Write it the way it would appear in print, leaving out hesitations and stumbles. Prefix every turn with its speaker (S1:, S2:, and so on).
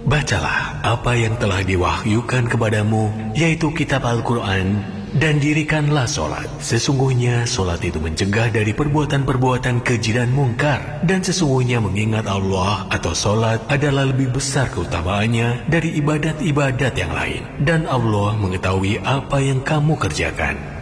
S1: bacalah apa yang telah diwahyukan kepadamu, yaitu kitab Al-Quran, dan dirikanlah solat. Sesungguhnya solat itu mencegah dari perbuatan-perbuatan keji dan mungkar, dan sesungguhnya mengingat Allah atau solat adalah lebih besar keutamaannya dari ibadat-ibadat yang lain, dan Allah mengetahui apa yang kamu kerjakan.